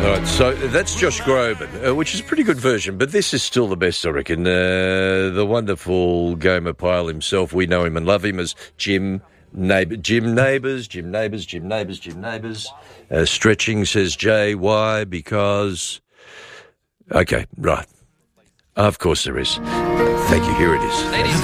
All right, so that's Josh Groban, which is a pretty good version, but this is still the best, I reckon. The wonderful Gomer Pyle himself, we know him and love him as Jim Neighbours. Stretching, says Jay. Why? Because... Okay, right. Of course there is. Thank you. Here it is.